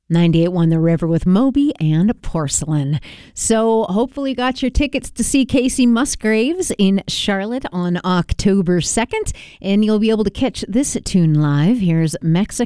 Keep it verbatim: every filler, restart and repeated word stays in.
ninety-eight point one The River with Moby and Porcelain. So hopefully got your tickets to see Casey Musgraves in Charlotte on October second, and you'll be able to catch this tune live. Here's Mexico.